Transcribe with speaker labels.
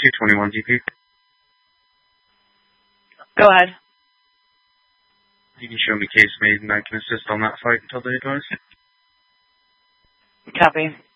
Speaker 1: 221 DP.
Speaker 2: Go ahead.
Speaker 1: You can show me case made and I can assist on that fight until they advise.
Speaker 2: Copy.